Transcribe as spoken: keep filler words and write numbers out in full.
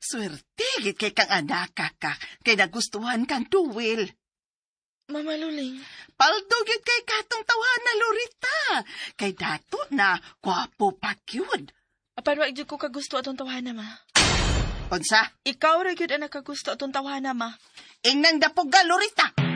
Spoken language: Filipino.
Swerte, git kay kang anak ka, kay nagustuhan kang duwil. Mama Luling. Paldo git kay katong tawhana, Lorita. Kay dato na, kwapo pa kyud. Apan wag jud ko kagusto atong tawhana, ma. Unsa? Ikaw ra gyud ang nakagusto atong tawhana, ma. Ingnang dapoga, Lorita.